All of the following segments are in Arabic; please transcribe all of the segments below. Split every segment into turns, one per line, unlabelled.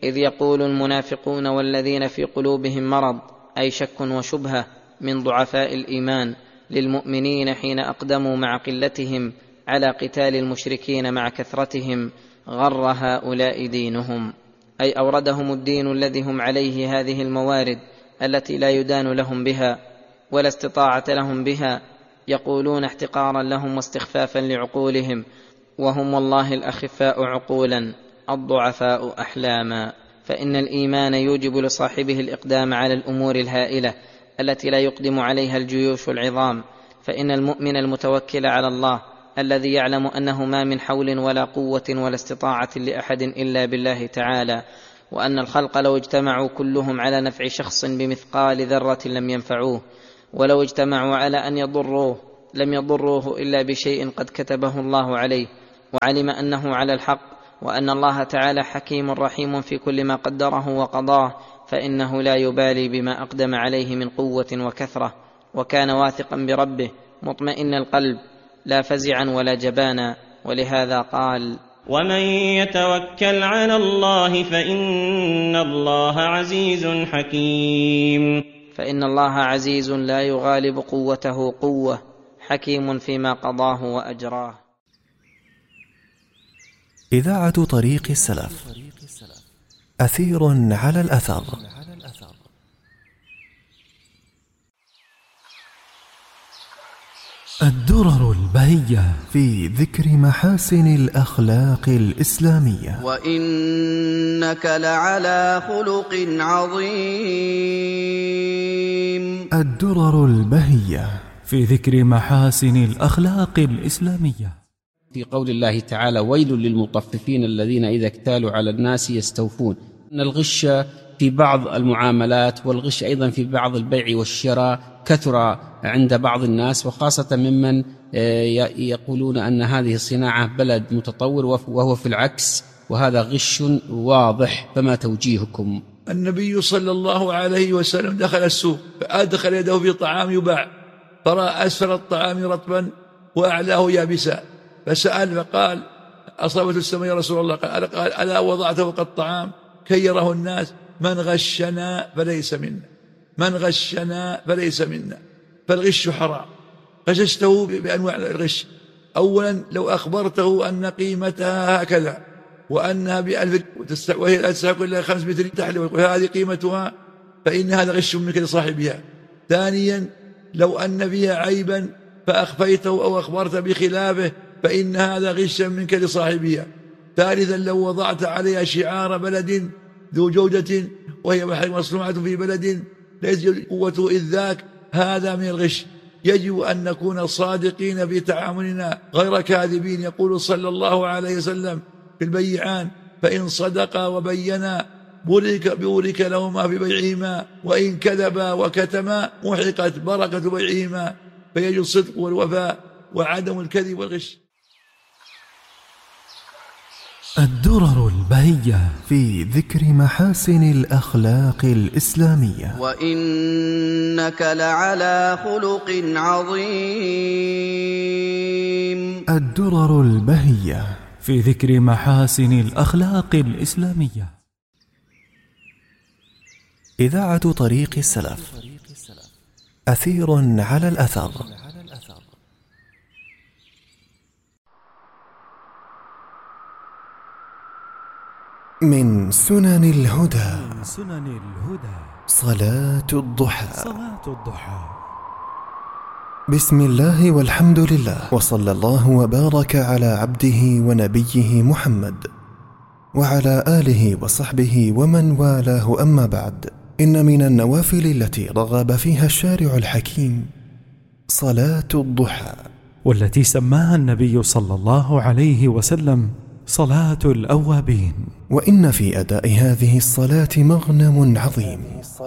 إذ يقول المنافقون والذين في قلوبهم مرض أي شك وشبهة من ضعفاء الإيمان للمؤمنين حين أقدموا مع قلتهم على قتال المشركين مع كثرتهم: غر هؤلاء دينهم، أي أوردهم الدين الذي هم عليه هذه الموارد التي لا يدان لهم بها ولا استطاعة لهم بها، يقولون احتقارا لهم واستخفافا لعقولهم، وهم والله الأخفاء عقولا الضعفاء أحلاما. فإن الإيمان يوجب لصاحبه الإقدام على الأمور الهائلة التي لا يقدم عليها الجيوش العظام، فإن المؤمن المتوكل على الله الذي يعلم أنه ما من حول ولا قوة ولا استطاعة لأحد إلا بالله تعالى، وأن الخلق لو اجتمعوا كلهم على نفع شخص بمثقال ذرة لم ينفعوه، ولو اجتمعوا على أن يضروه لم يضروه إلا بشيء قد كتبه الله عليه، وعلم أنه على الحق، وأن الله تعالى حكيم رحيم في كل ما قدره وقضاه، فإنه لا يبالي بما أقدم عليه من قوة وكثرة، وكان واثقا بربه مطمئن القلب لا فزعا ولا جبانا. ولهذا قال:
ومن يتوكل على الله فإن الله عزيز حكيم.
فإن الله عزيز لا يغالب قوته قوة، حكيم فيما قضاه وأجراه.
إذاعة طريق السلف، أثير على الأثر. الدرر البهية في ذكر محاسن الأخلاق الإسلامية.
وإنك لعلى خلق عظيم.
الدرر البهية في ذكر محاسن الأخلاق الإسلامية.
في قول الله تعالى: ويل للمطففين الذين إذا اكتالوا على الناس يستوفون. أن الغش في بعض المعاملات والغش أيضا في بعض البيع والشراء كثر عند بعض الناس، وخاصة ممن يقولون أن هذه الصناعة بلد متطور وهو في العكس، وهذا غش واضح. فما توجيهكم؟
النبي صلى الله عليه وسلم دخل السوق فأدخل يده في طعام يباع، فرأى أسفل الطعام رطبا وأعلاه يابسا، فسأل فقال: أصابته السماء يا رسول الله؟ قال: ألا وضعته فوق الطعام كي يره الناس؟ من غشنا فليس منا، من غشنا فليس منا. فالغش حرام. غششته بأنواع الغش: أولا لو أخبرته أن قيمتها هكذا وأنها ب1000 وهي لا تستحق إلا 500 تحلف وهذه قيمتها، فإن هذا غش منك لصاحبها. ثانيا لو أن فيها عيبا فأخفيته أو أخبرت بخلافه، فإن هذا غش منك لصاحبها. ثالثا لو وضعت عليها شعار بلد ذو جودة وهي مصنوعة في بلد ليس قوته إذ ذاك، هذا من الغش. يجب أن نكون صادقين في تعاملنا غير كاذبين. يقول صلى الله عليه وسلم في البيعان: فإن صدقا وبينا بورك لهما في بيعهما، وإن كذبا وكتما محقت بركة بيعهما. فيجب الصدق والوفاء وعدم الكذب والغش.
الدرر البهية في ذكر محاسن الأخلاق الإسلامية.
وإنك لعلى خلق عظيم.
الدرر البهية في ذكر محاسن الأخلاق الإسلامية. إذاعة طريق السلف، أثير على الأثر. من سنن الهدى صلاة الضحى. بسم الله والحمد لله، وصلى الله وبارك على عبده ونبيه محمد وعلى آله وصحبه ومن والاه، أما بعد. إن من النوافل التي رغب فيها الشارع الحكيم صلاة الضحى، والتي سماها النبي صلى الله عليه وسلم صلاة الأوابين. وإن في أداء هذه الصلاة مغنم عظيم.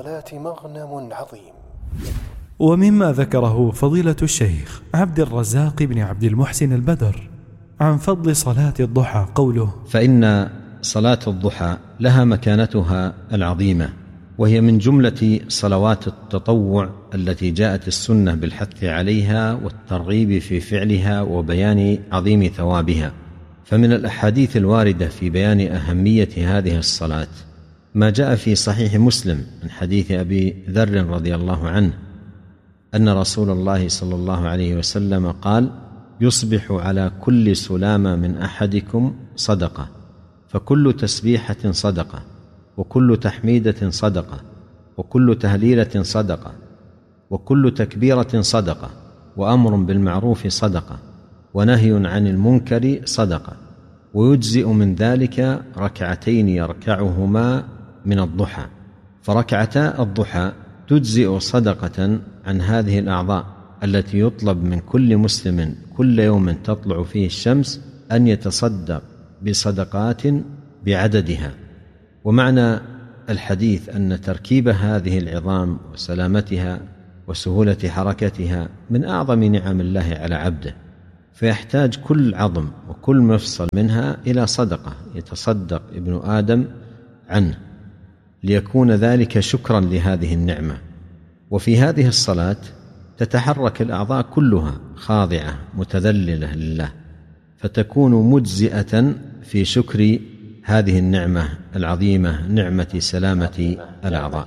ومما ذكره فضيلة الشيخ عبد الرزاق بن عبد المحسن البدر عن فضل صلاة الضحى قوله:
فإن صلاة الضحى لها مكانتها العظيمة، وهي من جملة صلوات التطوع التي جاءت السنة بالحث عليها والترغيب في فعلها وبيان عظيم ثوابها. فمن الأحاديث الواردة في بيان أهمية هذه الصلاة ما جاء في صحيح مسلم من حديث أبي ذر رضي الله عنه أن رسول الله صلى الله عليه وسلم قال: يصبح على كل سلامة من أحدكم صدقة، فكل تسبيحة صدقة، وكل تحميدة صدقة، وكل تهليلة صدقة، وكل تكبيرة صدقة، وأمر بالمعروف صدقة، ونهي عن المنكر صدقة، ويجزئ من ذلك ركعتين يركعهما من الضحى، فركعتا الضحى تجزئ صدقة عن هذه الأعضاء التي يطلب من كل مسلم كل يوم تطلع فيه الشمس أن يتصدق بصدقات بعددها. ومعنى الحديث أن تركيب هذه العظام وسلامتها وسهولة حركتها من أعظم نعم الله على عبده، فيحتاج كل عظم وكل مفصل منها إلى صدقة يتصدق ابن آدم عنه، ليكون ذلك شكرا لهذه النعمة. وفي هذه الصلاة تتحرك الأعضاء كلها خاضعة متذللة لله، فتكون مجزئة في شكر هذه النعمة العظيمة، نعمة سلامة الأعضاء.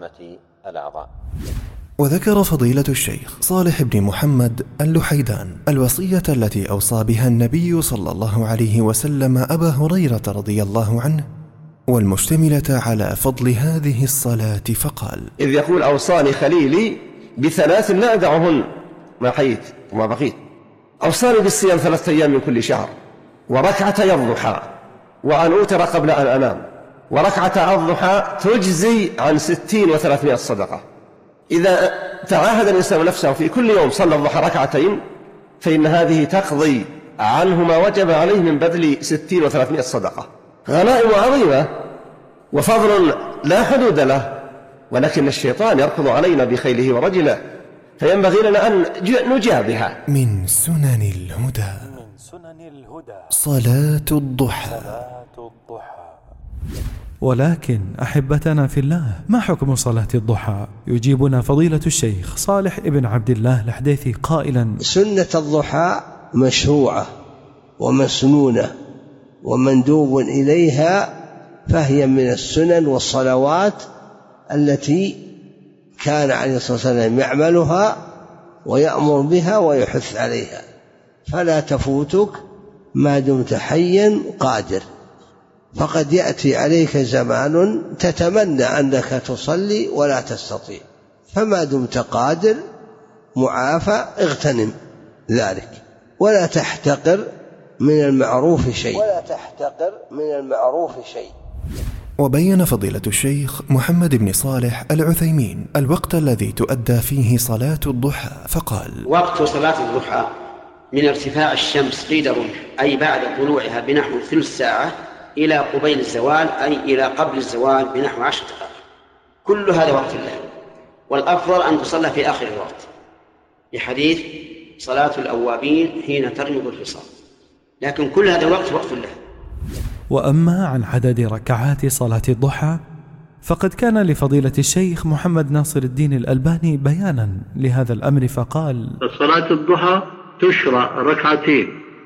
وذكر فضيلة الشيخ صالح بن محمد اللحيدان الوصية التي أوصى بها النبي صلى الله عليه وسلم أبا هريرة رضي الله عنه، والمشتملة على فضل هذه الصلاة، فقال:
إذ يقول: أوصاني خليلي ب3 لا أدعهن ما حييت وما بقيت. أوصاني بالصيام 3 أيام من كل شهر، وركعتي الضحى، وأن أوتر قبل أن أنام، وركعة الضحى تجزي عن 60 و300 صدقة. إذا تعاهد الإنسان نفسه في كل يوم صلى الضحى 2 ركعتين، فإن هذه تقضي عنه ما وجب عليه من بذل 60 و300 صدقة. غنائم عظيمة وفضل لا حدود له، ولكن الشيطان يركض علينا بخيله ورجله، فينبغي لنا أن نجابها.
من سنن الهدى صلاة الضحى.
ولكن أحبتنا في الله، ما حكم صلاة الضحى؟ يجيبنا فضيلة الشيخ صالح ابن عبد الله الحديثي قائلا:
سنة الضحى مشروعة ومسنونة ومندوب إليها، فهي من السنن والصلوات التي كان عليه الصلاة والسلام يعملها ويأمر بها ويحث عليها، فلا تفوتك ما دمت حيا قادر، فقد يأتي عليك زمان تتمنى أنك تصلي ولا تستطيع، فما دمت قادر معافى اغتنم ذلك، ولا تحتقر من المعروف شيء.
وبين فضيلة الشيخ محمد بن صالح العثيمين الوقت الذي تؤدى فيه صلاة الضحى، فقال:
وقت صلاة الضحى من ارتفاع الشمس قيد الرمح، أي بعد طلوعها بنحو ثلث ساعة، إلى قبيل الزوال، أي إلى قبل الزوال بنحو 10 دقائق. كل هذا وقت الله، والأفضل أن تصلى في آخر الوقت، لحديث صلاة الأوابين حين ترمض الفصال، لكن كل هذا الوقت وقت الله.
وأما عن عدد ركعات صلاة الضحى، فقد كان لفضيلة الشيخ محمد ناصر الدين الألباني بيانا لهذا الأمر، فقال:
صلاة الضحى تشرع 2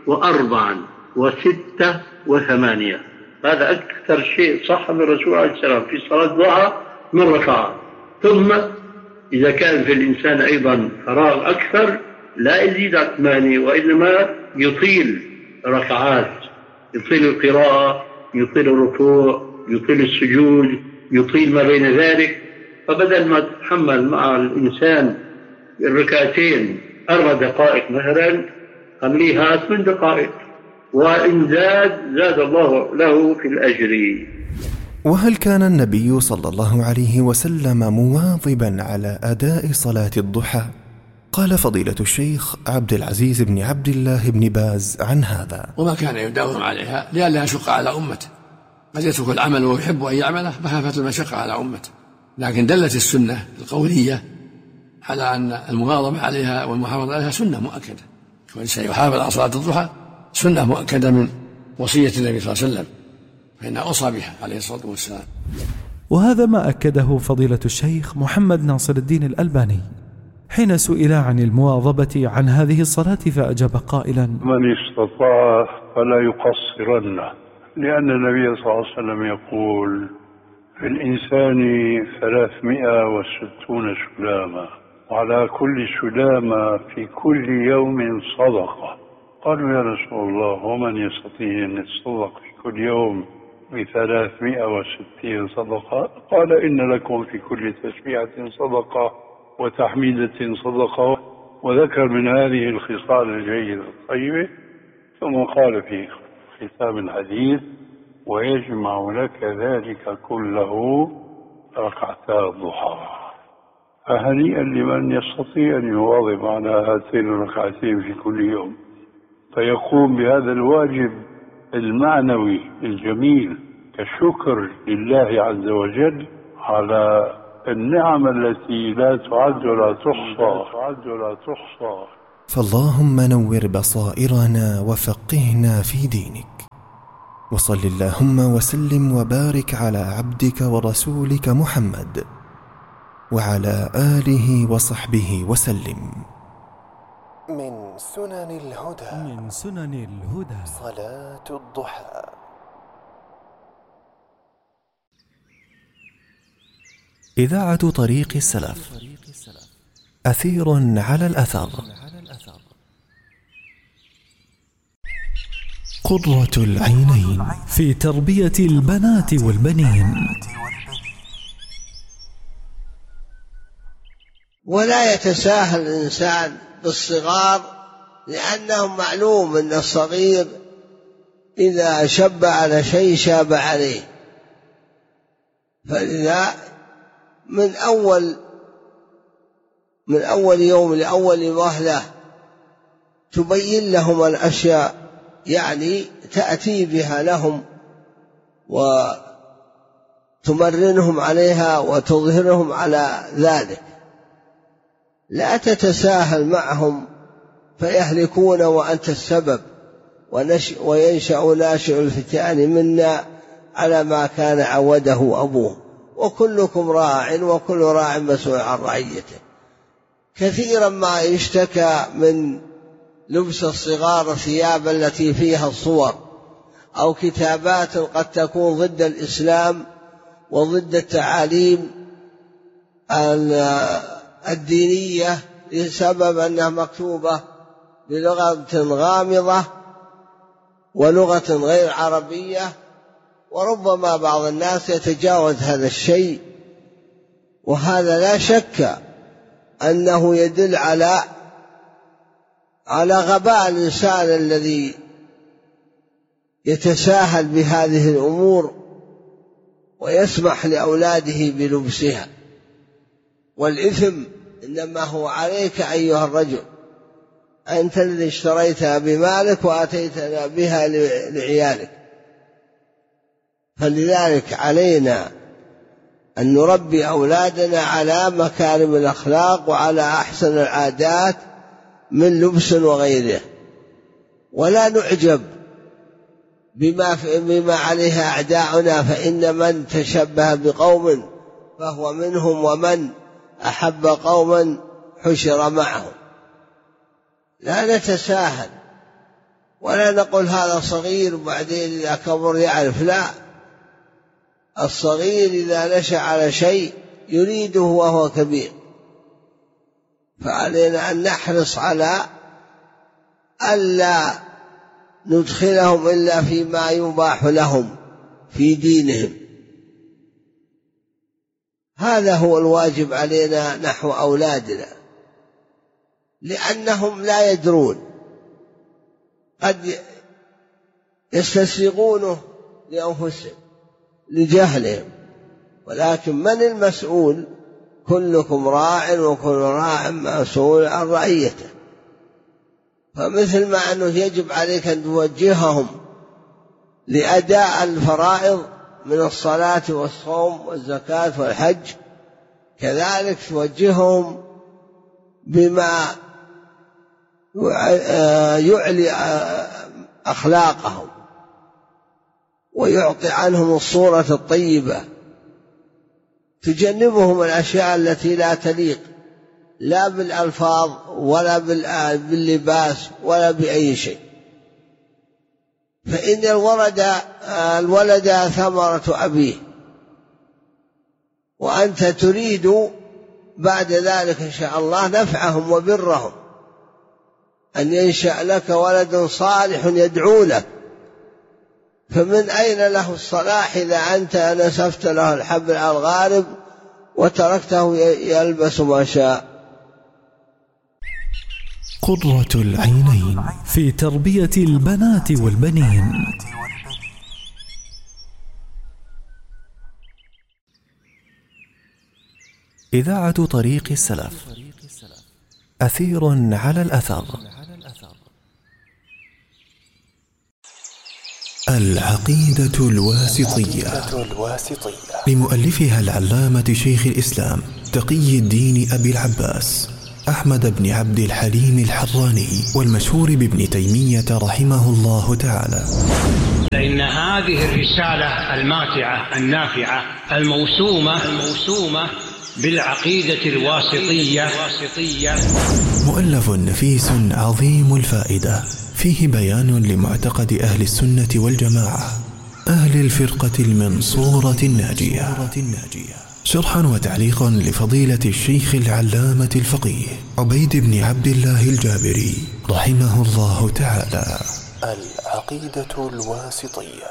و4 و6 و8. هذا أكثر شيء صح من الرسول عليه السلام في صلاة الضحى من ركعات. ثم إذا كان في الإنسان أيضا فراغ أكثر لا يزيد عن 8، وإنما يطيل ركعات، يطيل القراءة، يطيل الركوع، يطيل السجود، يطيل ما بين ذلك. فبدل ما تتحمل مع الإنسان الركعتين 4 دقائق مثلا، خليها 8 دقائق، وإن زاد الله له في الأجر.
وهل كان النبي صلى الله عليه وسلم مواظبا على أداء صلاة الضحى؟ قال فضيلة الشيخ عبد العزيز بن عبد الله بن باز عن هذا:
وما كان يداوم عليها لئلا يشق على أمته، قد يترك العمل ويحب أن يعمله مخافة المشقة على أمته، لكن دلت السنة القولية على أن المواظبة عليها والمحافظة عليها سنة مؤكدة، والإنسان يحافظ على صلاة الضحى سنة مؤكدة من وصية النبي صلى الله عليه وسلم، فإنها أوصى بها عليه الصلاة والسلام.
وهذا ما أكده فضيلة الشيخ محمد ناصر الدين الألباني حين سئل عن المواظبة عن هذه الصلاة، فأجاب قائلا:
من استطاع فلا يقصرن، لأن النبي صلى الله عليه وسلم يقول: في الإنسان 360 سلامة، وعلى كل سلامة في كل يوم صدقة. قالوا يا رسول الله ومن يستطيع أن يتصدق في كل يوم ب360 صدقة؟ قال إن لكم في كل تسبيحة صدقة وتحميدة صدقة، وذكر من هذه الخصال الجيدة الطيبة، ثم قال في ختام الحديث ويجمع لك ذلك كله ركعتا الضحى. فهنيئا لمن يستطيع أن يواظب على هاتين الركعتين في كل يوم، فيقوم بهذا الواجب المعنوي الجميل كشكر لله عز وجل على النعم التي لا تعد ولا تحصى.
فاللهم نور بصائرنا وفقهنا في دينك، وصل اللهم وسلم وبارك على عبدك ورسولك محمد وعلى آله وصحبه وسلم. من سنن الهدى صلاة الضحى. إذاعة طريق السلف، أثير على الأثر، قرة العينين في تربية البنات والبنين.
ولا يتساهل الإنسان بالصغار، لأنه معلوم أن الصغير إذا شب على شيء شاب عليه، فلذا من أول يوم لأول وهلة تبين لهم الأشياء، يعني تأتي بها لهم وتمرنهم عليها وتظهرهم على ذلك. لا تتساهل معهم فيهلكون وأنت السبب، وينشأ ناشئ الفتيان منا على ما كان عوده أبوه، وكلكم راع وكل راع مسؤول عن رعيته. كثيرا ما يشتكى من لبس الصغار الثياب التي فيها الصور أو كتابات قد تكون ضد الإسلام وضد التعاليم الدينية، لسبب أنها مكتوبة بلغة غامضة ولغة غير عربية، وربما بعض الناس يتجاوز هذا الشيء، وهذا لا شك أنه يدل على غباء الإنسان الذي يتساهل بهذه الأمور ويسمح لأولاده بلبسها. والإثم إنما هو عليك أيها الرجل، أنت الذي اشتريتها بمالك وأتيتنا بها لعيالك. فلذلك علينا أن نربي أولادنا على مكارم الأخلاق وعلى أحسن العادات من لبس وغيره، ولا نعجب بما عليها أعداؤنا، فإن من تشبه بقوم فهو منهم، ومن أحب قوما حشر معهم. لا نتساهل ولا نقول هذا صغير وبعدين إذا كبر يعرف، لا، الصغير إذا نشأ على شيء يريده وهو كبير. فعلينا أن نحرص على ألا ندخلهم إلا فيما يباح لهم في دينهم. هذا هو الواجب علينا نحو أولادنا، لأنهم لا يدرون، قد يستسيغونه لأنفسهم لجهلهم، ولكن من المسؤول؟ كلكم راع وكل راع مسؤول عن رعيته. فمثل ما أنه يجب عليك أن توجههم لأداء الفرائض من الصلاة والصوم والزكاة والحج، كذلك توجههم بما يعلي أخلاقهم ويعطي عنهم الصورة الطيبة، تجنبهم الأشياء التي لا تليق لا بالألفاظ ولا باللباس ولا بأي شيء. فإن الولد ثمرة أبيه، وأنت تريد بعد ذلك إن شاء الله نفعهم وبرهم، أن ينشأ لك ولد صالح يدعو لك، فمن أين له الصلاح إذا أنت نسفت له الحبل على الغارب وتركته يلبس ما شاء؟
قرة العينين
في تربية البنات والبنين. إذاعة طريق السلف، أثير على الأثر. العقيدة الواسطية لمؤلفها العلامة شيخ الإسلام تقي الدين أبي العباس أحمد بن عبد الحليم الحراني، والمشهور بابن تيمية رحمه الله تعالى.
فإن هذه الرسالة الماتعة النافعة الموسومة بالعقيدة الواسطية
مؤلف نفيس عظيم الفائدة، فيه بيان لمعتقد أهل السنة والجماعة، أهل الفرقة المنصورة الناجية، شرحا وتعليقا لفضيلة الشيخ العلامة الفقيه عبيد بن عبد الله الجابري رحمه الله تعالى. العقيدة الواسطية.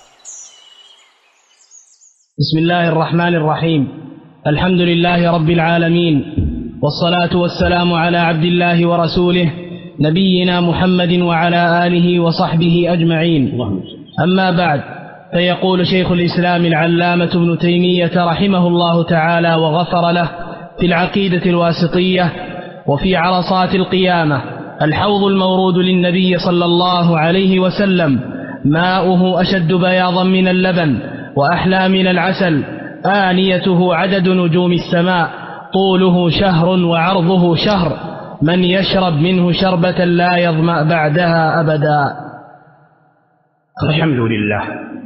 بسم الله الرحمن الرحيم. الحمد لله رب العالمين، والصلاة والسلام على عبد الله ورسوله نبينا محمد وعلى آله وصحبه أجمعين. أما بعد، فيقول شيخ الإسلام العلامة ابن تيمية رحمه الله تعالى وغفر له في العقيدة الواسطية وفي عرصات القيامة: الحوض المورود للنبي صلى الله عليه وسلم ماؤه أشد بياضا من اللبن وأحلى من العسل، آنيته عدد نجوم السماء، طوله شهر وعرضه شهر، من يشرب منه شربة لا يظمأ بعدها أبدا.
الحمد لله،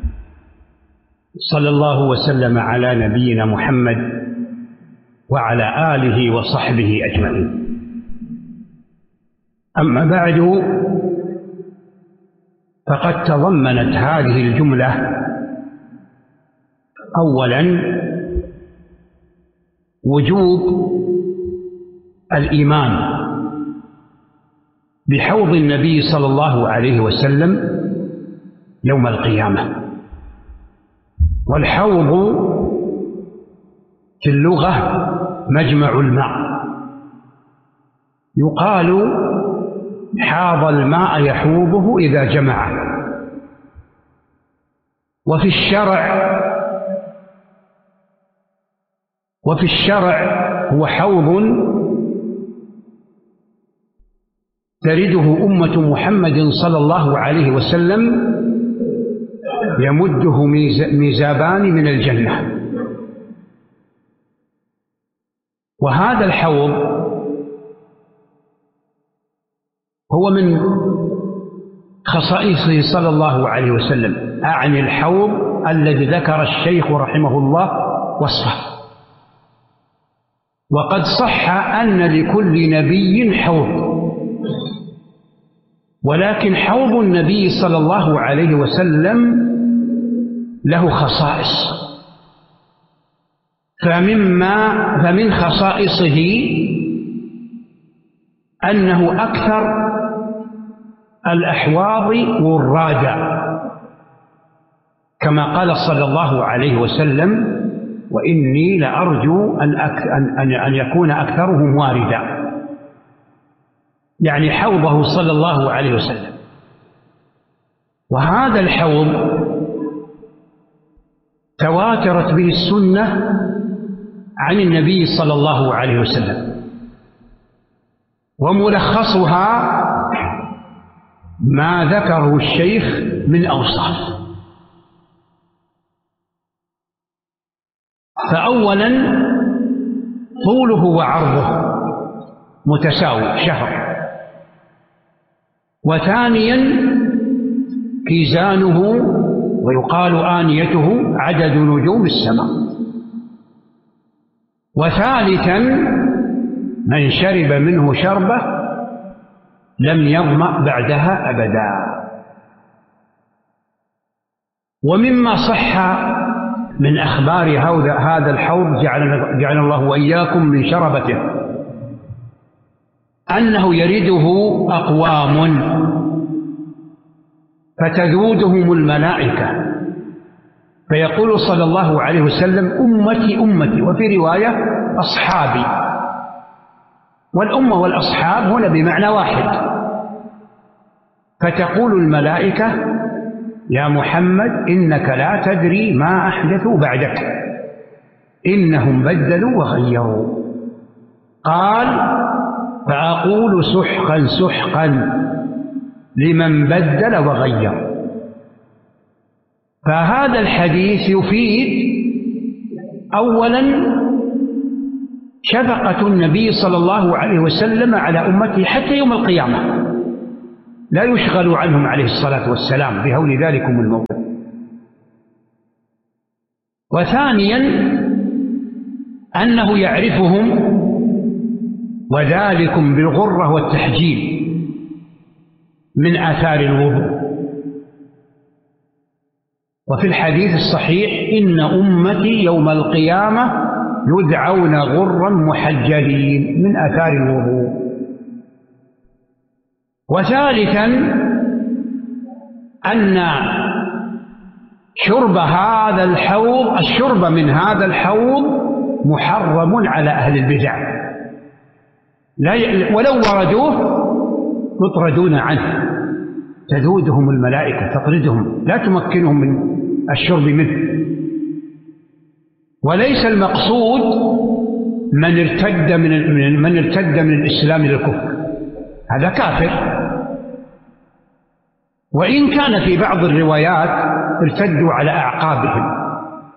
صلى الله وسلم على نبينا محمد وعلى آله وصحبه أجمعين. أما بعد، فقد تضمنت هذه الجملة أولا وجوب الإيمان بحوض النبي صلى الله عليه وسلم يوم القيامة. والحوض في اللغة مجمع الماء، يقال حاض الماء يحوضه إذا جمعه. وفي الشرع هو حوض ترده أمة محمد صلى الله عليه وسلم يمده ميزابان من الجنة. وهذا الحوض هو من خصائصه صلى الله عليه وسلم، أعني الحوض الذي ذكر الشيخ رحمه الله وصفه. وقد صح أن لكل نبي حوض، ولكن حوض النبي صلى الله عليه وسلم له خصائص، فمن خصائصه أنه أكثر الأحواض ورادا، كما قال صلى الله عليه وسلم: وإني لأرجو أن يكون أكثرهم واردا، يعني حوضه صلى الله عليه وسلم. وهذا الحوض تواترت به السنة عن النبي صلى الله عليه وسلم، وملخصها ما ذكره الشيخ من أوصاف. فأولا طوله وعرضه متساوي شهر. وثانيا كيزانه ويقال آنيته عدد نجوم السماء. وثالثا من شرب منه شربة لم يظمأ بعدها أبدا. ومما صح من أخبار هذا الحوض جعل الله وإياكم من شربته أنه يرده أقوام فتذودهم الملائكة فيقول صلى الله عليه وسلم أمتي أمتي، وفي رواية أصحابي، والأمة والأصحاب هنا بمعنى واحد. فتقول الملائكة يا محمد إنك لا تدري ما أحدثوا بعدك، إنهم بدلوا وغيروا. قال فأقول سحقا سحقا لمن بدل وغير. فهذا الحديث يفيد أولا شفقة النبي صلى الله عليه وسلم على أمته حتى يوم القيامة، لا يشغل عنهم عليه الصلاة والسلام بهول ذلكم الموقف. وثانيا أنه يعرفهم وذلكم بالغرة والتحجيل من آثار الوضوء. وفي الحديث الصحيح إن أمتي يوم القيامة يدعون غرا محجلين من آثار الوضوء. وثالثا أن الشرب من هذا الحوض محرم على أهل البدع، ولو وردوه يطردون عنه، تذودهم الملائكة تطردهم، لا تمكنهم من الشرب منه. وليس المقصود من ارتد من الإسلام إلى الكفر، هذا كافر. وإن كان في بعض الروايات ارتدوا على أعقابهم،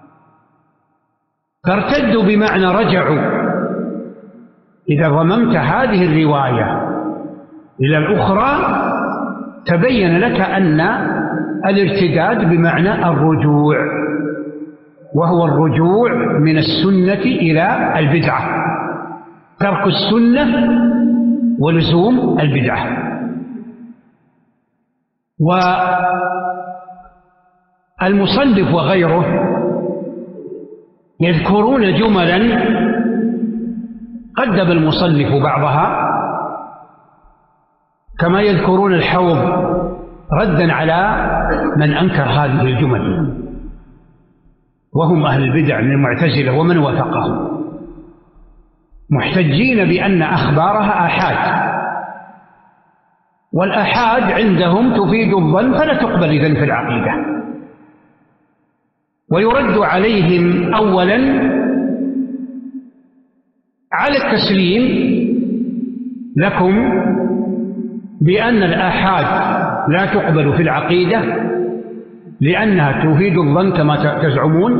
فارتدوا بمعنى رجعوا. إذا ضممت هذه الرواية إلى الأخرى تبين لك أن الارتداد بمعنى الرجوع، وهو الرجوع من السنة إلى البدعة، ترك السنة ولزوم البدعة. والمصنف وغيره يذكرون جملا قدم المصنف بعضها، كما يذكرون الحوض ردا على من أنكر هذه الجمل، وهم أهل البدع من المعتزلة ومن وافقهم، محتجين بأن أخبارها آحاد، والآحاد عندهم تفيد الظن فلا تقبل إذن في العقيدة. ويرد عليهم أولا على التسليم لكم بأن الآحاد لا تقبل في العقيدة لأنها تفيد الظن كما تزعمون.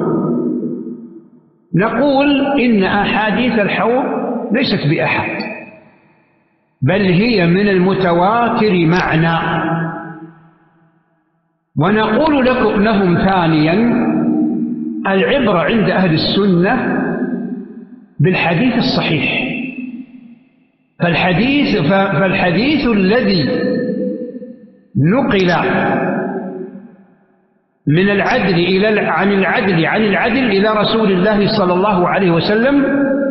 نقول إن أحاديث الحوض ليست بأحد، بل هي من المتواتر معنى. ونقول لهم ثانيا العبرة عند أهل السنة بالحديث الصحيح، فالحديث الذي نقل من العدل عن العدل إلى رسول الله صلى الله عليه وسلم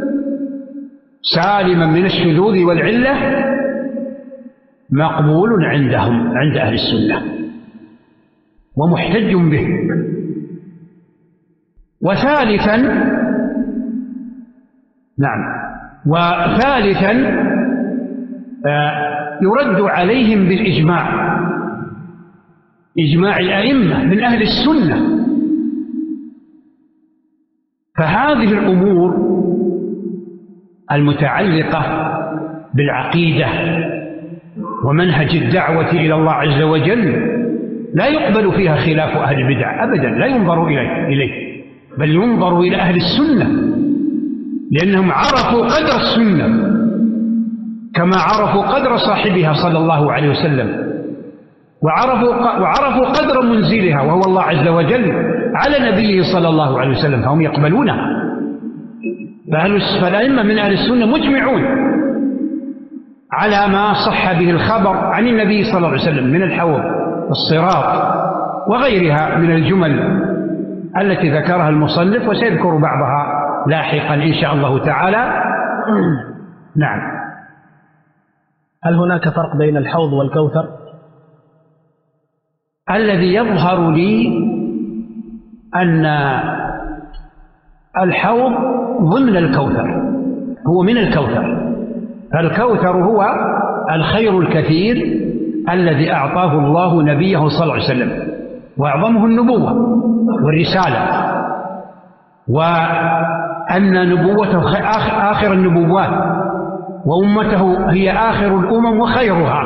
سالما من الشذوذ والعلة مقبول عندهم عند أهل السنة ومحتج به. وثالثا يرد عليهم بالإجماع، إجماع الأئمة من أهل السنة. فهذه الأمور المتعلقة بالعقيدة ومنهج الدعوة إلى الله عز وجل لا يقبل فيها خلاف أهل البدع أبدا، لا ينظر إليه بل ينظر إلى أهل السنة، لأنهم عرفوا قدر السنة كما عرفوا قدر صاحبها صلى الله عليه وسلم، وعرفوا قدر منزلها وهو الله عز وجل على نبيه صلى الله عليه وسلم، فهم يقبلونها. فالأئمة من أهل السنة مجمعون على ما صح به الخبر عن النبي صلى الله عليه وسلم من الحوض والصراط وغيرها من الجمل التي ذكرها المصنف، وسيذكر بعضها لاحقا إن شاء الله تعالى. نعم.
هل هناك فرق بين الحوض والكوثر؟
الذي يظهر لي أن الحوض ضمن الكوثر، هو من الكوثر، فالكوثر هو الخير الكثير الذي أعطاه الله نبيه صلى الله عليه وسلم، وأعظمه النبوة والرسالة، وأن نبوته آخر النبوات، وأمته هي آخر الأمم وخيرها،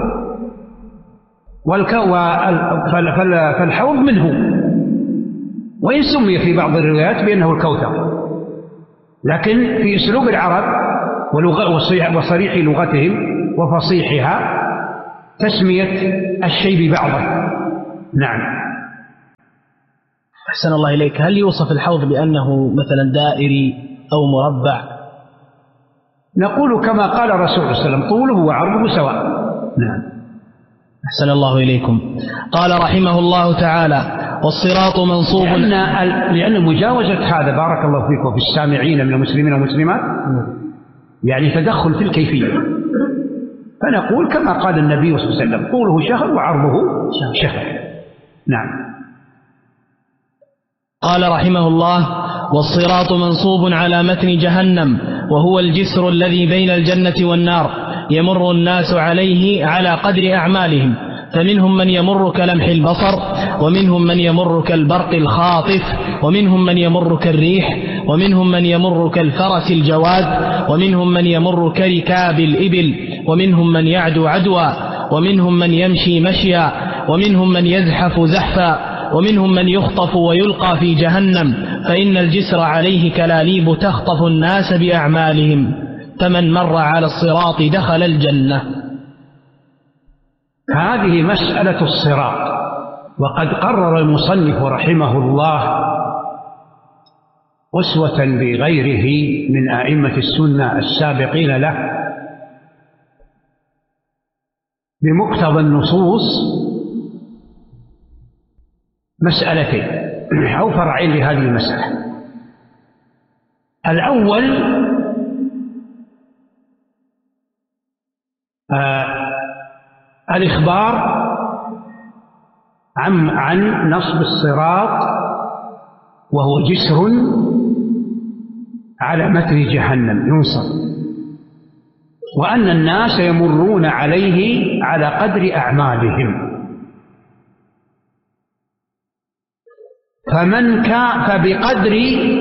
فالحوض منه، وإن سمي في بعض الروايات بأنه الكوثر، لكن في أسلوب العرب وصريح لغتهم وفصيحها تسمية الشيء ببعضه. نعم.
أحسن الله إليك. هل يوصف الحوض بأنه مثلا دائري أو مربع؟
نقول كما قال الرسول صلى الله عليه وسلم: طوله وعرضه سواء. نعم.
أحسن الله إليكم. قال رحمه الله تعالى: والصراط منصوب.
لأن مجاوزة هذا، بارك الله فيك وفي السامعين من المسلمين والمسلمات، يعني تدخل في الكيفية، فنقول كما قال النبي صلى الله عليه وسلم: طوله شهر وعرضه شهر. نعم.
قال رحمه الله: والصراط منصوب على متن جهنم، وهو الجسر الذي بين الجنة والنار، يمر الناس عليه على قدر أعمالهم، فمنهم من يمر كلمح البصر، ومنهم من يمر كالبرق الخاطف، ومنهم من يمر كالريح، ومنهم من يمر كالفرس الجواد، ومنهم من يمر كركاب الإبل، ومنهم من يعدو عدوا، ومنهم من يمشي مشيا، ومنهم من يزحف زحفا، ومنهم من يخطف ويلقى في جهنم، فإن الجسر عليه كلاليب تخطف الناس بأعمالهم، فمن مر على الصراط دخل الجنة.
هذه مسألة الصراط، وقد قرر المصنف رحمه الله أسوة بغيره من أئمة السنة السابقين له بمقتضى النصوص مسألتين أو فرعين لهذه المسألة. الأول الإخبار عن نصب الصراط، وهو جسر على متن جهنم ينصب، وأن الناس يمرون عليه على قدر أعمالهم، فبقدر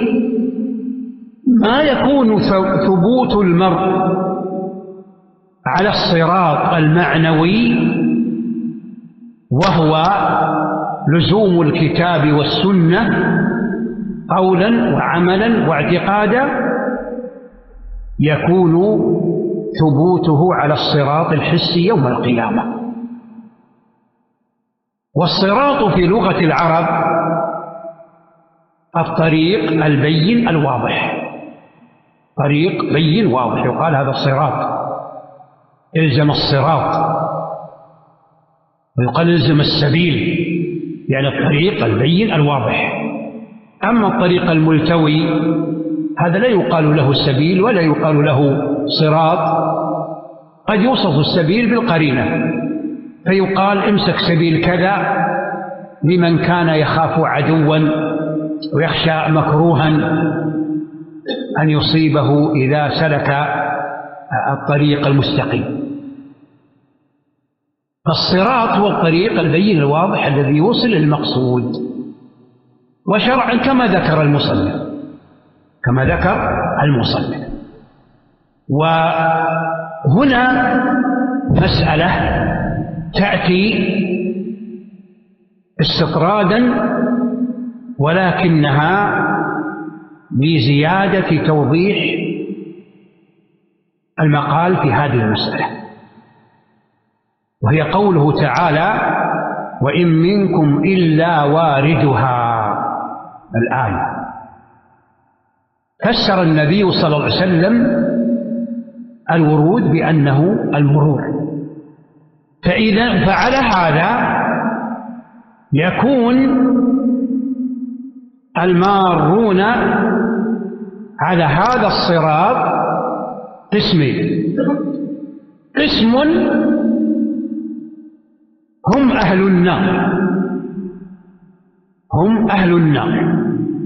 ما يكون ثبوت المرء على الصراط المعنوي، وهو لزوم الكتاب والسنة قولا وعملا واعتقادا، يكون ثبوته على الصراط الحسي يوم القيامة. والصراط في لغة العرب الطريق البين الواضح، طريق بين واضح، يقال هذا الصراط، إلزم الصراط، ويقال إلزم السبيل، يعني الطريق البين الواضح. أما الطريق الملتوي هذا لا يقال له سبيل ولا يقال له صراط، قد يوصف السبيل بالقرينة، فيقال امسك سبيل كذا لمن كان يخاف عدوا ويخشى مكروها أن يصيبه إذا سلك الطريق المستقيم. فالصراط هو الطريق البين الواضح الذي يوصل للمقصود، وشرعا كما ذكر المصنف. وهنا مسألة تأتي استطرادا، ولكنها بزيادة توضيح المقال في هذه المسألة، وهي قوله تعالى: وإن منكم إلا واردها. الآية فسر النبي صلى الله عليه وسلم الورود بأنه المرور، فعلى هذا يكون المارون على هذا الصراط قسمين: قسم هم أهل النار، هم أهل النار،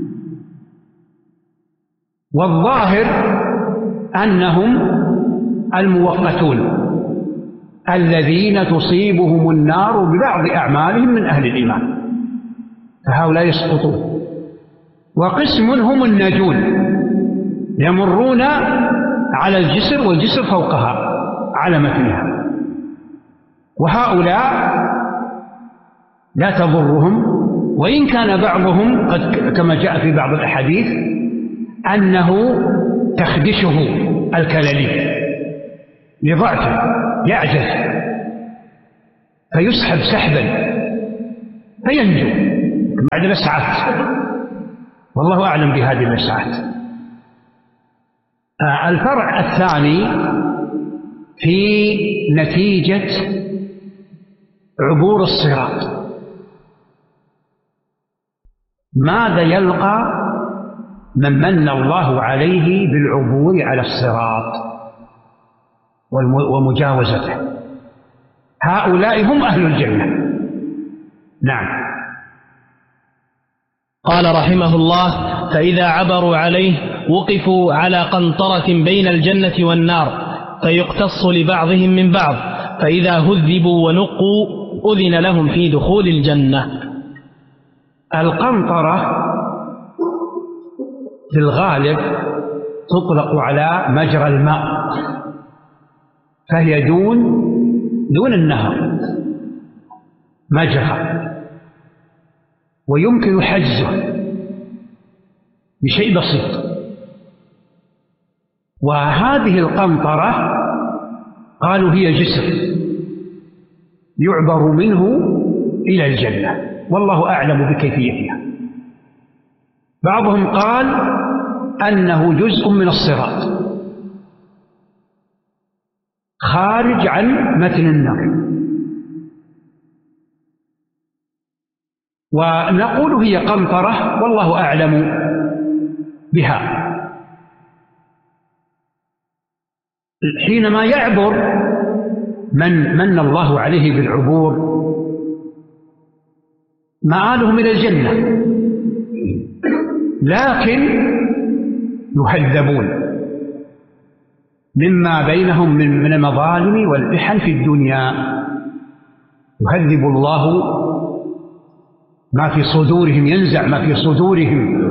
والظاهر أنهم الموقتون الذين تصيبهم النار ببعض أعمالهم من أهل الإيمان، فهؤلاء يسقطون. وقسم هم الناجون يمرون على الجسر والجسر فوقها على متنها، وهؤلاء لا تضرهم، وإن كان بعضهم قد كما جاء في بعض الأحاديث أنه تخدشه الكلاليب لضعفه، يعجز فيسحب سحبا فينجو بعد مسعات، والله أعلم بهذه المسعات. الفرع الثاني في نتيجة عبور الصراط: ماذا يلقى من من الله عليه بالعبور على الصراط ومجاوزته؟ هؤلاء هم أهل الجنة. نعم.
قال رحمه الله: فإذا عبروا عليه وقفوا على قنطرة بين الجنة والنار فيقتص لبعضهم من بعض، فإذا هذبوا ونقوا أذن لهم في دخول الجنة.
القنطرة في الغالب تطلق على مجرى الماء، فهي دون النهر مجرى، ويمكن حجزه بشيء بسيط. وهذه القنطرة قالوا هي جسر يعبر منه إلى الجنة، والله أعلم بكيفيتها. بعضهم قال أنه جزء من الصراط خارج عن متن النار، ونقول هي قنطرة والله أعلم بها. حينما يعبر من الله عليه بالعبور مآلهم إلى الجنة، لكن يهذبون مما بينهم من المظالم والمحن في الدنيا، يهذب الله ما في صدورهم، ينزع ما في صدورهم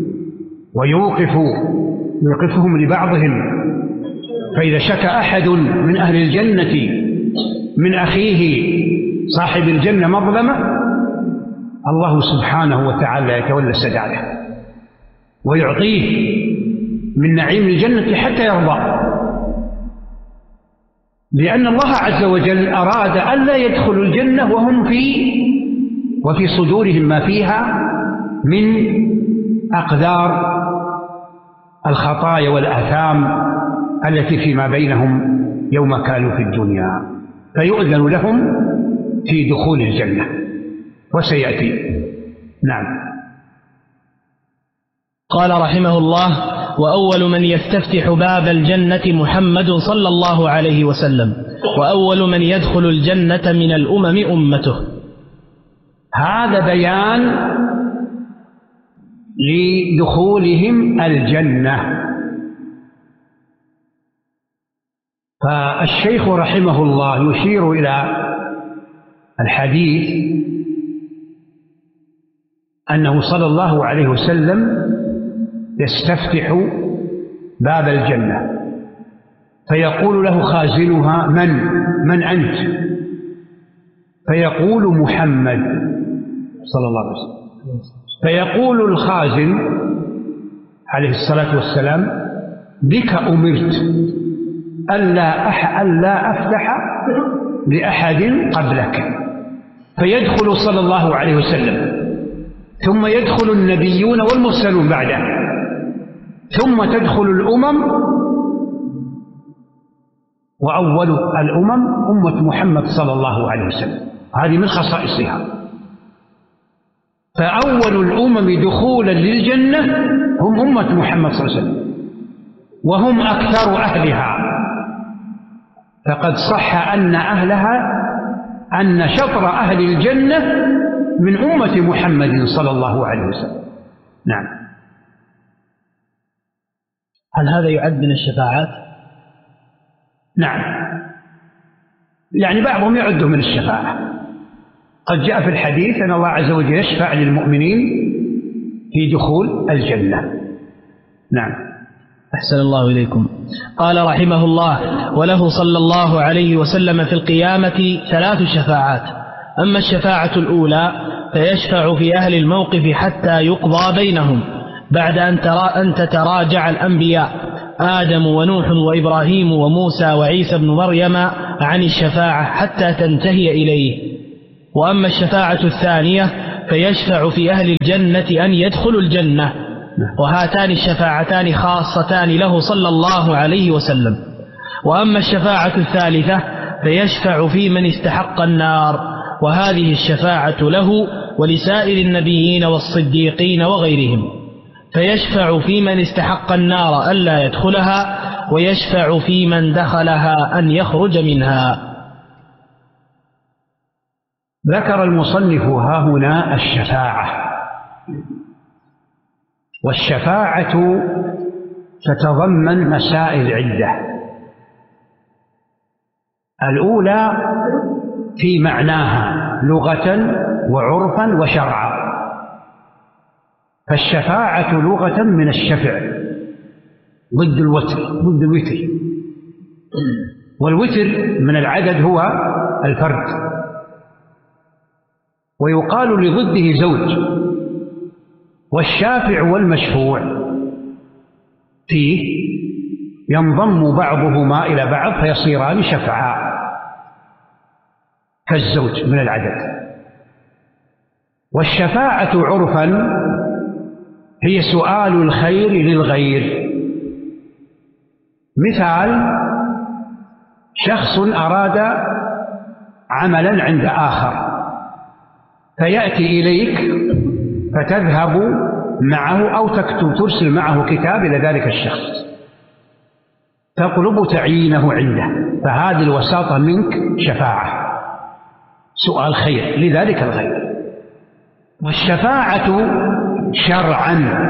ويوقفهم لبعضهم. فإذا شكى أحد من أهل الجنة من أخيه صاحب الجنة مظلمة، الله سبحانه وتعالى يتولى سداده ويعطيه من نعيم الجنة حتى يرضى، لأن الله عز وجل أراد ألا يدخلوا الجنة وهم وفي صدورهم ما فيها من أقدار الخطايا والآثام التي فيما بينهم يوم كانوا في الدنيا، فيؤذن لهم في دخول الجنة وسيأتي. نعم.
قال رحمه الله: وأول من يستفتح باب الجنة محمد صلى الله عليه وسلم، وأول من يدخل الجنة من الأمم أمته.
هذا بيان لدخولهم الجنة. فالشيخ رحمه الله يشير إلى الحديث أنه صلى الله عليه وسلم يستفتح باب الجنة فيقول له خازنها: من أنت؟ فيقول: محمد صلى الله عليه وسلم. فيقول الخازن عليه الصلاة والسلام: بك أمرت ألا أفتح لأحد قبلك. فيدخل صلى الله عليه وسلم، ثم يدخل النبيون والمرسلون بعده، ثم تدخل الأمم، وأول الأمم أمة محمد صلى الله عليه وسلم. هذه من خصائصها. فأول الأمم دخولا للجنة هم أمة محمد صلى الله عليه وسلم، وهم أكثر أهلها. فقد صح أن أهلها، أن شطر أهل الجنة من أمة محمد صلى الله عليه وسلم. نعم.
هل هذا يعد من الشفاعات؟
نعم، يعني بعضهم يعده من الشفاعة. قد جاء في الحديث أن الله عز وجل يشفع للمؤمنين في دخول الجنة. نعم.
أحسن الله إليكم. قال رحمه الله: وله صلى الله عليه وسلم في القيامة 3 شفاعات. أما الشفاعة الأولى فيشفع في أهل الموقف حتى يقضى بينهم بعد أن تتراجع الأنبياء آدم ونوح وإبراهيم وموسى وعيسى بن مريم عن الشفاعة حتى تنتهي إليه. وأما الشفاعة الثانية فيشفع في أهل الجنة أن يدخلوا الجنة، وهاتان الشفاعتان خاصتان له صلى الله عليه وسلم. وأما الشفاعة الثالثة فيشفع في من استحق النار، وهذه الشفاعة له ولسائر النبيين والصديقين وغيرهم. فيشفع في من استحق النار ألا يدخلها، ويشفع في من دخلها أن يخرج منها.
ذكر المصنف ها هنا الشفاعة، والشفاعة تتضمن مسائل عدة. الأولى في معناها لغة وعرفا وشرعا. فالشفاعة لغة من الشفع ضد الوتر، والوتر من العدد هو الفرد، ويقال لضده زوج. والشافع والمشفوع فيه ينضم بعضهما إلى بعض فيصيران شفعاء كالزوج من العدد. والشفاعة عرفا هي سؤال الخير للغير. مثال: شخص أراد عملا عند آخر فيأتي إليك فتذهب معه أو ترسل معه كتاب إلى ذلك الشخص تطلب تعيينه عنده، فهذه الوساطة منك شفاعة، سؤال خير لذلك الغير. والشفاعة شرعا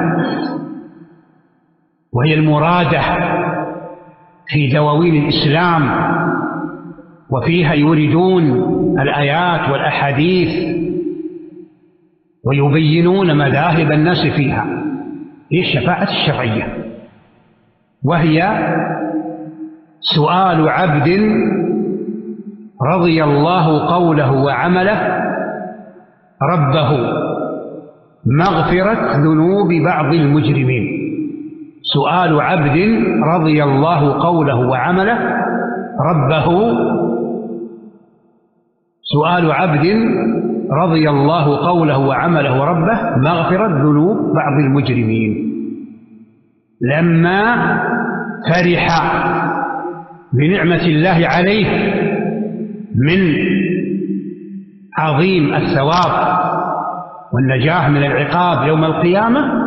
وهي المرادة في دواوين الإسلام، وفيها يوردون الآيات والأحاديث ويبينون مذاهب الناس فيها. هي الشفاعة الشرعية، وهي سؤال عبد رضي الله قوله وعمله ربه مغفرة ذنوب بعض المجرمين. سؤال عبد رضي الله قوله وعمله ربه، سؤال عبد رضي الله قوله وعمله ربه مغفرة ذنوب بعض المجرمين. لما فرح بنعمة الله عليه من عظيم الثواب والنجاة من العقاب يوم القيامة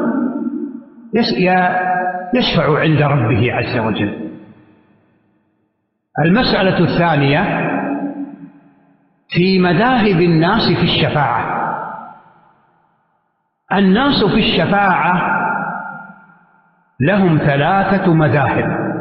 يشفع عند ربه عز وجل. المسألة الثانية في مذاهب الناس في الشفاعة. الناس في الشفاعة لهم 3 مذاهب.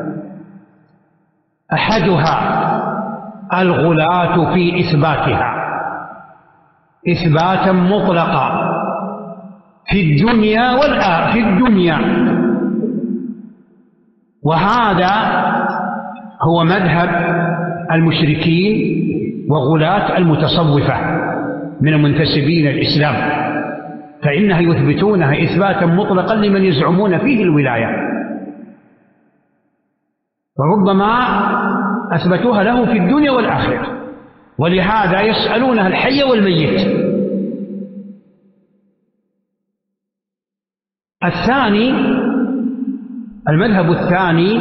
أحدها الغلاة في إثباتها إثباتا مطلقا في الدنيا والآخرة، في الدنيا، وهذا هو مذهب المشركين وغلاة المتصوفة من المنتسبين الإسلام، فإنها يثبتونها إثباتا مطلقا لمن يزعمون فيه الولاية، وربما أثبتوها له في الدنيا والآخرة، ولهذا يسألونها الحي والميت. المذهب الثاني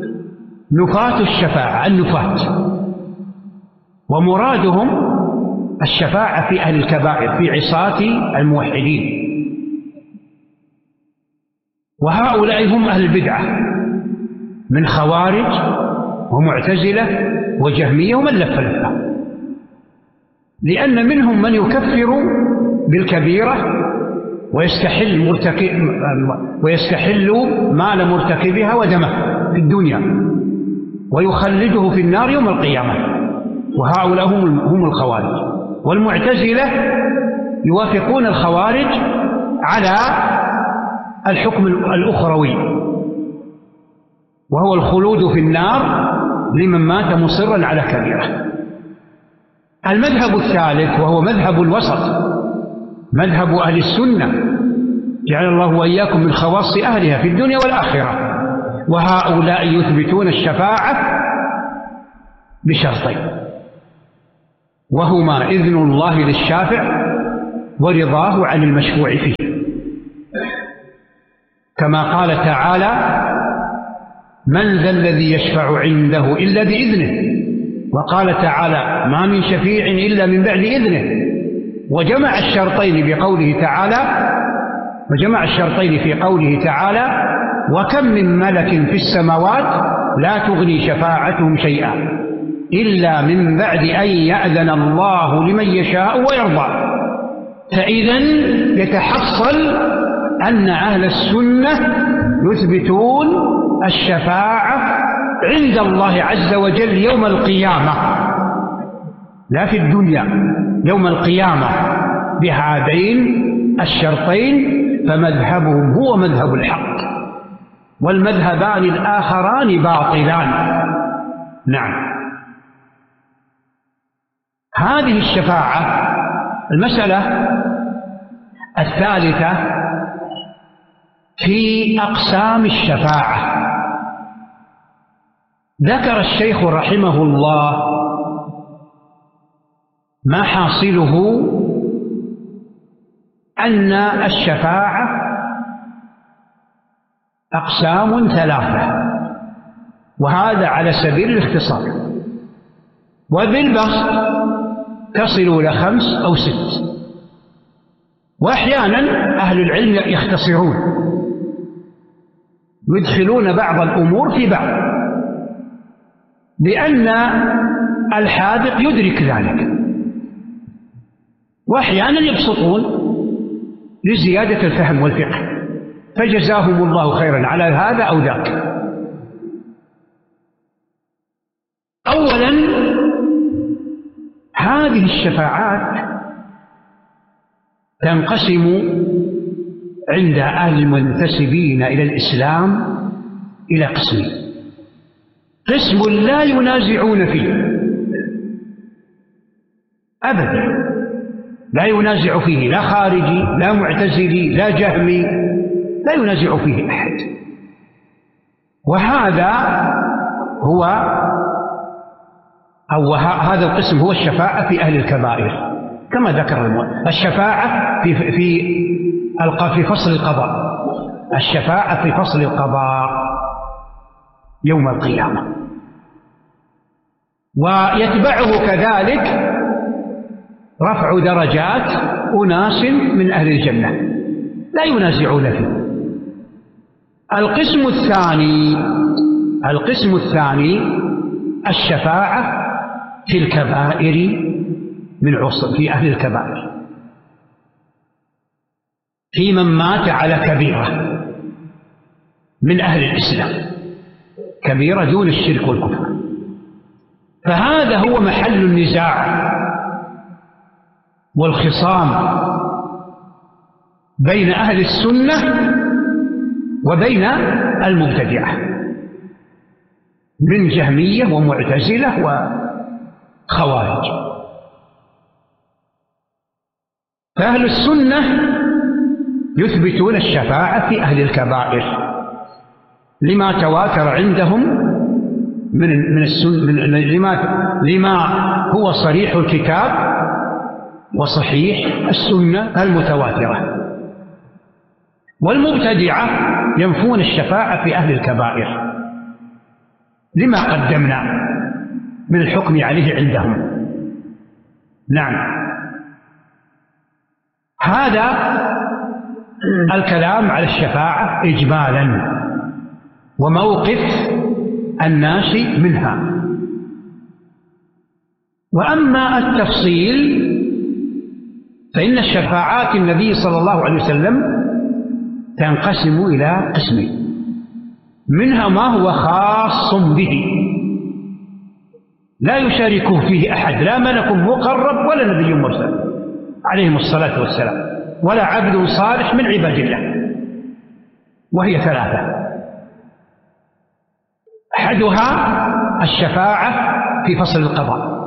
نفاة الشفاعة، النفاة، ومرادهم الشفاعة في أهل الكبائر في عصاة الموحدين، وهؤلاء هم أهل البدعة من خوارج ومعتزلة وجهمية ومن لف لفه، لأن منهم من يكفر بالكبيرة ويستحل مال مرتكبها ودمه في الدنيا ويخلده في النار يوم القيامة، وهؤلاء هم الخوارج. والمعتزلة يوافقون الخوارج على الحكم الأخروي، وهو الخلود في النار لمن مات مصرا على كبيرة. المذهب الثالث وهو مذهب الوسط، مذهب أهل السنة، جعل الله وإياكم من خواص أهلها في الدنيا والآخرة، وهؤلاء يثبتون الشفاعة بشرطين، وهما إذن الله للشافع ورضاه عن المشفوع فيه، كما قال تعالى: من ذا الذي يشفع عنده إلا بإذنه، وقال تعالى: ما من شفيع إلا من بعد إذنه، وجمع الشرطين في قوله تعالى: وكم من ملك في السماوات لا تغني شفاعتهم شيئا إلا من بعد أن يأذن الله لمن يشاء ويرضى. فإذن يتحصل أن أهل السنة يثبتون الشفاعة عند الله عز وجل يوم القيامة، لا في الدنيا، يوم القيامة، بهذين الشرطين، فمذهبهم هو مذهب الحق، والمذهبان الآخران باطلان. نعم. هذه الشفاعة. المسألة الثالثة في أقسام الشفاعة. ذكر الشيخ رحمه الله ما حاصله أن الشفاعة أقسام ثلاثة، وهذا على سبيل الاختصار، وبالبسط تصل إلى 5 أو 6، وأحيانا أهل العلم يختصرون، يدخلون بعض الأمور في بعض، لأن الحاذق يدرك ذلك، وأحيانا يبسطون لزيادة الفهم والفقه، فجزاهم الله خيرا على هذا أو ذاك. أولا، هذه الشفاعات تنقسم عند أهل المنتسبين إلى الإسلام إلى قسمين: قسم لا ينازعون فيه أبدا، لا ينازع فيه لا خارجي لا معتزلي لا جهمي، لا ينازع فيه أحد، وهذا هو هذا القسم هو الشفاعة في أهل الكبائر، كما ذكر الشفاعة في فصل القضاء، الشفاعة في فصل القضاء يوم القيامة. ويتبعه كذلك رفع درجات أناس من أهل الجنة لا ينازعون فيه. القسم الثاني الشفاعة في الكبائر في أهل الكبائر، في من مات على كبيرة من أهل الإسلام، كبيرة دون الشرك والكفر، فهذا هو محل النزاع والخصام بين أهل السنة وبين المبتدعة من جهمية ومعتزلة وخوارج. فأهل السنة يثبتون الشفاعة في أهل الكبائر لما تواتر عندهم من السنة، لما هو صريح الكتاب وصحيح السنة المتواترة. والمبتدعة ينفون الشفاعة في أهل الكبائر لما قدمنا من الحكم عليه عندهم. نعم. هذا الكلام على الشفاعة إجمالا وموقف الناس منها. وأما التفصيل فإن الشفاعات النبي صلى الله عليه وسلم تنقسم إلى قسمين، منها ما هو خاص به لا يشاركه فيه أحد، لا ملك مقرب ولا نبي مرسل عليهم الصلاة والسلام، ولا عبد صالح من عباد الله، وهي ثلاثة. أحدها الشفاعة في فصل القضاء،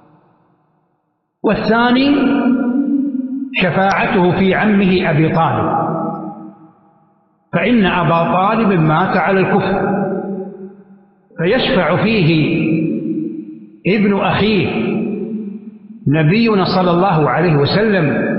والثاني شفاعته في عمه أبي طالب، فإن أبا طالب مات على الكفر فيشفع فيه ابن أخيه نبينا صلى الله عليه وسلم